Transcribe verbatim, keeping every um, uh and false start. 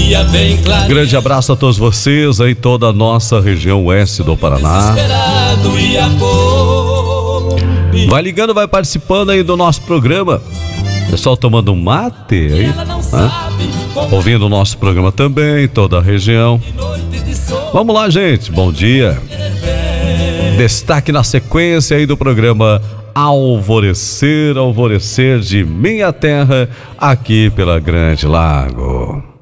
dia bem claro. Grande abraço a todos vocês aí, toda a nossa região oeste do Paraná. Vai ligando, vai participando aí do nosso programa. Pessoal tomando um mate aí, né? Ouvindo o nosso programa também, toda a região. Vamos lá, gente, bom dia. Destaque na sequência aí do programa Alvorecer, Alvorecer de Minha Terra, aqui pela Grande Lago.